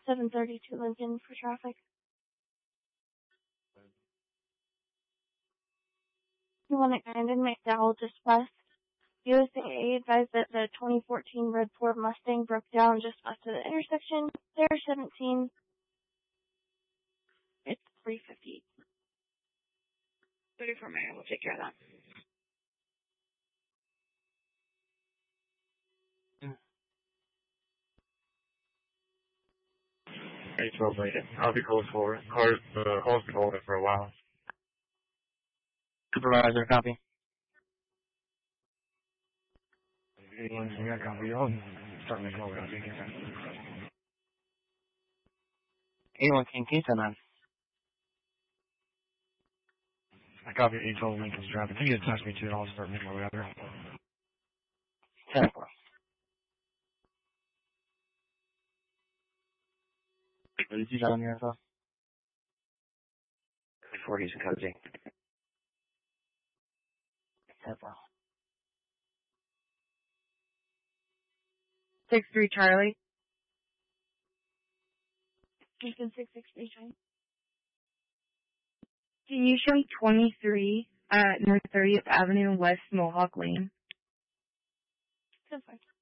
732 Lincoln for traffic. You want to end in McDowell just west. USAA advised that the 2014 red Ford Mustang broke down just west of the intersection. There, 17. It's 350. 34 minutes. We'll take care of that. Hey, 12 Lincoln. I'll be close for it. Call's been holding for a while. Supervisor, copy. Anyone, you got copy? I'll start making over. Anyone can cancel man. I copy 812 Lincoln's traffic. Can you get touch me too, and I'll start making my way out there. 10-4. What did you got on your info? 40's coding. 10-4. 6-3 Charlie. Lincoln 663 Charlie. Can you show me 23 at North 30th Avenue West Mohawk Lane? Go for it.